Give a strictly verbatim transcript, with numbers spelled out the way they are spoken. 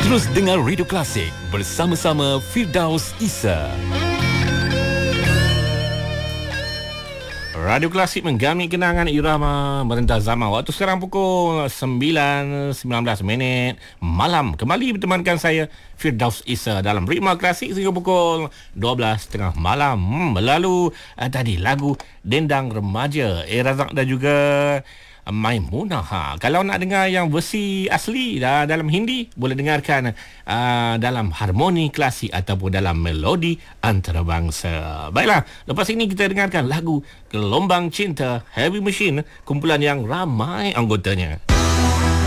Terus dengar Radio Klasik bersama-sama Firdaus Isa. Radio Klasik menggami kenangan irama merendah zaman. Waktu sekarang pukul sembilan sembilan belas minit malam. Kembali bertemankan saya Firdaus Isa dalam Ritma Klasik sehingga pukul dua belas tiga puluh malam. Hmm, berlalu uh, tadi lagu Dendang Remaja A. Razak dan juga Maimunah. Ha, kalau nak dengar yang versi asli dah, dalam Hindi, boleh dengarkan uh, dalam harmoni klasik ataupun dalam melodi antarabangsa. Baiklah, lepas ini kita dengarkan lagu Gelombang Cinta Heavy Machine, kumpulan yang ramai anggotanya.